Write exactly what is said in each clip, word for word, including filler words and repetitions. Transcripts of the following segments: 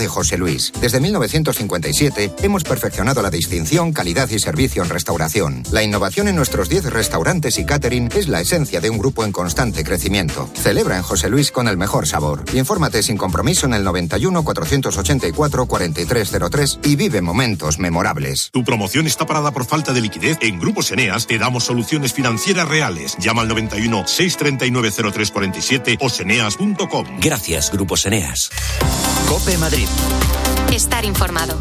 de José Luis. Desde mil novecientos cincuenta y siete hemos perfeccionado la distinción, calidad y servicio en restauración. La innovación en nuestros diez restaurantes y catering es la esencia de un grupo en constante crecimiento. Celebra en José Luis con el mejor sabor. Infórmate sin compromiso en el noventa y uno, cuatrocientos ochenta y cuatro, cuarenta y tres cero tres y vive momentos memorables. ¿Tu promoción está parada por falta de liquidez? En Grupos Eneas te damos soluciones financieras reales. Llama al noventa y uno, seiscientos treinta y nueve, cero tres cuarenta y siete o seneas punto com. Gracias, Grupos Eneas. COPE Madrid. Estar informado.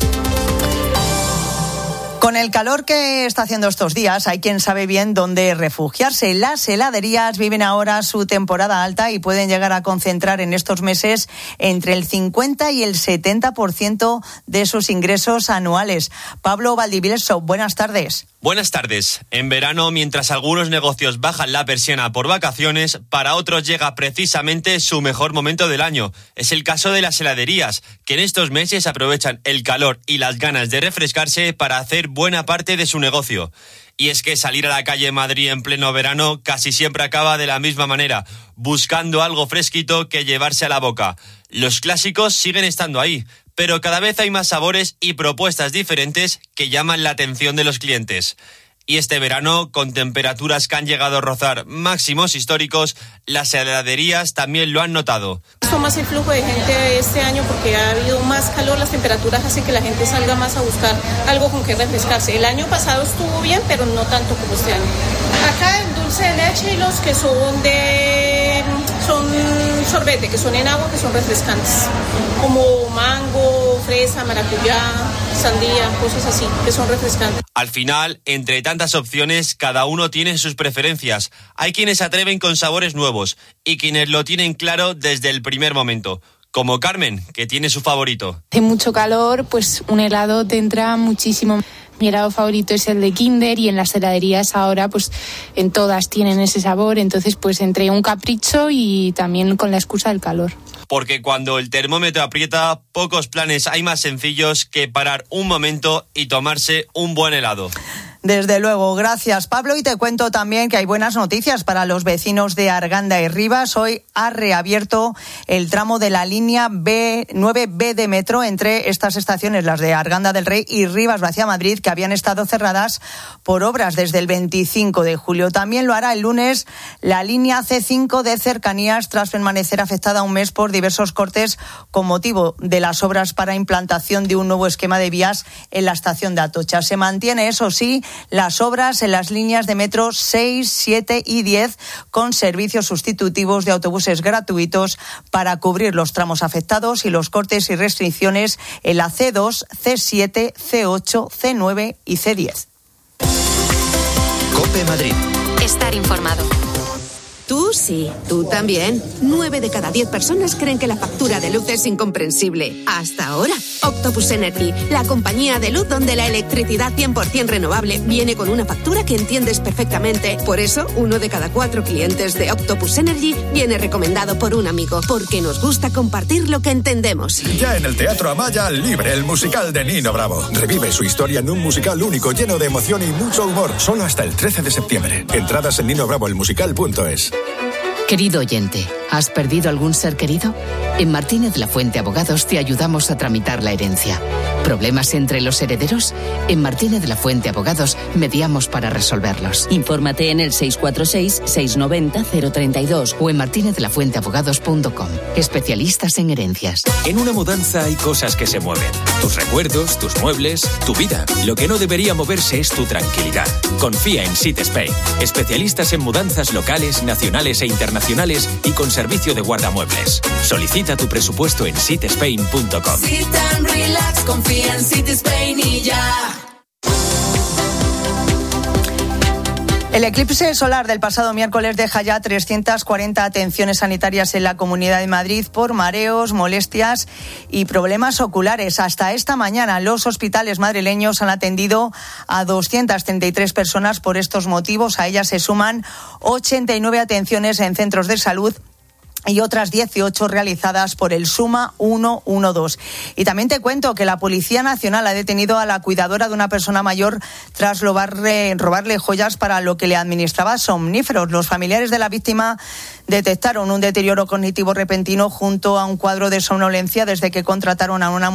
Con el calor que está haciendo estos días, hay quien sabe bien dónde refugiarse. Las heladerías viven ahora su temporada alta y pueden llegar a concentrar en estos meses entre el cincuenta y el setenta por ciento de sus ingresos anuales. Pablo Valdivieso, buenas tardes. Buenas tardes. En verano, mientras algunos negocios bajan la persiana por vacaciones, para otros llega precisamente su mejor momento del año. Es el caso de las heladerías, que en estos meses aprovechan el calor y las ganas de refrescarse para hacer buena parte de su negocio. Y es que salir a la calle en Madrid en pleno verano casi siempre acaba de la misma manera, buscando algo fresquito que llevarse a la boca. Los clásicos siguen estando ahí, pero cada vez hay más sabores y propuestas diferentes que llaman la atención de los clientes. Y este verano, con temperaturas que han llegado a rozar máximos históricos, las heladerías también lo han notado. Esto más el flujo de gente este año porque ha habido más calor, las temperaturas hacen que la gente salga más a buscar algo con que refrescarse. El año pasado estuvo bien, pero no tanto como este año. Acá el dulce de leche y los que son de son sorbete, que son en agua, que son refrescantes, como mango, fresa, maracuyá, sandía, cosas así, que son refrescantes. Al final, entre tantas opciones, cada uno tiene sus preferencias. Hay quienes se atreven con sabores nuevos y quienes lo tienen claro desde el primer momento. Como Carmen, que tiene su favorito. Hace mucho calor, pues un helado te entra muchísimo. Mi helado favorito es el de Kinder y en las heladerías ahora pues en todas tienen ese sabor, entonces pues entre un capricho y también con la excusa del calor. Porque cuando el termómetro aprieta, pocos planes hay más sencillos que parar un momento y tomarse un buen helado. Desde luego, gracias Pablo, y te cuento también que hay buenas noticias para los vecinos de Arganda y Rivas. Hoy ha reabierto el tramo de la línea B, nueve B de metro entre estas estaciones, las de Arganda del Rey y Rivas hacia Madrid, que habían estado cerradas por obras desde el veinticinco de julio. También lo hará el lunes la línea C cinco de cercanías tras permanecer afectada un mes por diversos cortes con motivo de las obras para implantación de un nuevo esquema de vías en la estación de Atocha. Se mantiene, eso sí, las obras en las líneas de metro seis, siete y diez con servicios sustitutivos de autobuses gratuitos para cubrir los tramos afectados y los cortes y restricciones en la C dos, C siete, C ocho, C nueve y C diez. COPE Madrid. Estar informado. Tú sí, tú también. Nueve de cada diez personas creen que la factura de luz es incomprensible. Hasta ahora. Octopus Energy, la compañía de luz donde la electricidad cien por ciento renovable viene con una factura que entiendes perfectamente. Por eso, uno de cada cuatro clientes de Octopus Energy viene recomendado por un amigo, porque nos gusta compartir lo que entendemos. Ya en el Teatro Amaya, Libre, el musical de Nino Bravo. Revive su historia en un musical único, lleno de emoción y mucho humor. Solo hasta el trece de septiembre. Entradas en nino bravo el musical punto es. Querido oyente, ¿has perdido algún ser querido? En Martínez La Fuente Abogados te ayudamos a tramitar la herencia. ¿Problemas entre los herederos? En Martínez La Fuente Abogados mediamos para resolverlos. Infórmate en el seis cuatro seis, seis nueve cero, cero tres dos o en martínez la fuente abogados punto com. Especialistas en herencias. En una mudanza hay cosas que se mueven. Tus recuerdos, tus muebles, tu vida. Lo que no debería moverse es tu tranquilidad. Confía en Sit Spain. Especialistas en mudanzas locales, nacionales e internacionales y con servicio de guardamuebles. Solicita tu presupuesto en sit spain punto com. Sit and relax, confía en Sit Spain y ya. El eclipse solar del pasado miércoles deja ya trescientas cuarenta atenciones sanitarias en la Comunidad de Madrid por mareos, molestias y problemas oculares. Hasta esta mañana los hospitales madrileños han atendido a doscientas treinta y tres personas por estos motivos. A ellas se suman ochenta y nueve atenciones en centros de salud y otras dieciocho realizadas por el Suma ciento doce. Y también te cuento que la Policía Nacional ha detenido a la cuidadora de una persona mayor tras robarle, robarle joyas para lo que le administraba somníferos. Los familiares de la víctima detectaron un deterioro cognitivo repentino junto a un cuadro de somnolencia desde que contrataron a una